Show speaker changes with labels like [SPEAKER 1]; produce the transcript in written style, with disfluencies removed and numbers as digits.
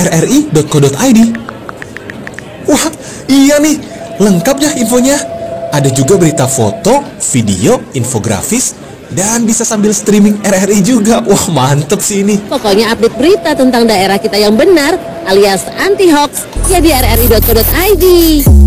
[SPEAKER 1] rri.co.id. Wah, iya nih, lengkap ya infonya. Ada juga berita foto, video, infografis, dan bisa sambil streaming RRI juga. Wah, mantep sih ini.
[SPEAKER 2] Pokoknya update berita tentang daerah kita yang benar alias anti hoax ya di rri.co.id.